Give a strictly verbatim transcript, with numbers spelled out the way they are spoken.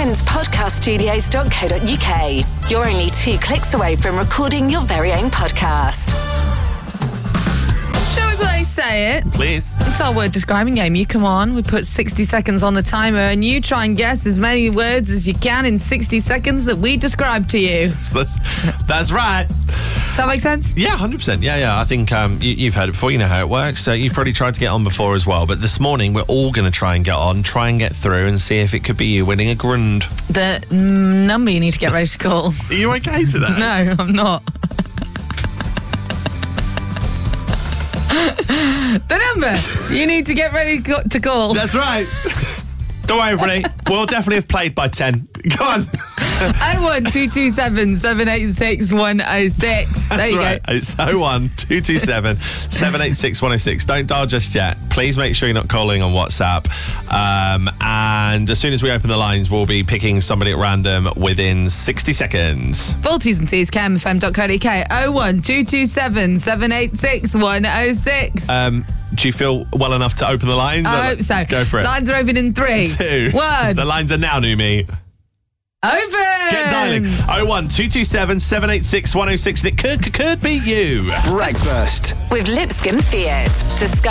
and podcast studios dot co dot uk. You're only two clicks away from recording your very own podcast. Shall we play Say It? Please. It's our word describing game. You come on, we put sixty seconds on the timer and you try and guess as many words as you can in sixty seconds that we describe to you. That's, that's right. Does that make sense? Yeah, one hundred percent. Yeah, yeah. I think um, you, you've heard it before. You know how it works. So you've probably tried to get on before as well. But this morning, we're all going to try and get on, try and get through and see if it could be you winning a grund. The mm, number you need to get ready to call. Are you okay today? No, I'm not. The number you need to get ready to call. That's right. Don't worry, everybody. We'll definitely have played by ten. Go on. oh one two two seven seven eight six one oh six. There That's you right. go. It's oh one two two seven seven eight six one oh six. Don't dial just yet. Please make sure you're not calling on WhatsApp. Um, and as soon as we open the lines, we'll be picking somebody at random within sixty seconds. Full T's and C's, K M F M dot co dot uk. oh one two two seven seven eight six one oh six. Um, do you feel well enough to open the lines? I hope so. Go for it. Lines are open in three. Two. One. The lines are now, Numi. Open. Get dialing. oh one two two seven seven eight six one oh six. And it could, could be you. Breakfast With Lipscomb Fiat. Discover